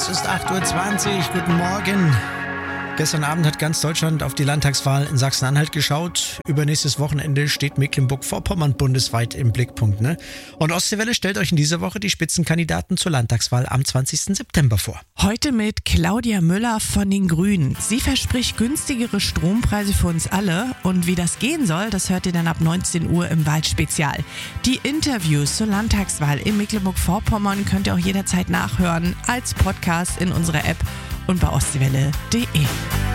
Es ist 8:20 Uhr. Guten Morgen. Gestern Abend hat ganz Deutschland auf die Landtagswahl in Sachsen-Anhalt geschaut. Übernächstes Wochenende steht Mecklenburg-Vorpommern bundesweit im Blickpunkt, ne? Und Ostseewelle stellt euch in dieser Woche die Spitzenkandidaten zur Landtagswahl am 20. September vor. Heute mit Claudia Müller von den Grünen. Sie verspricht günstigere Strompreise für uns alle. Und wie das gehen soll, das hört ihr dann ab 19 Uhr im Wahlspezial. Die Interviews zur Landtagswahl in Mecklenburg-Vorpommern könnt ihr auch jederzeit nachhören als Podcast in unserer App und bei ostseewelle.de.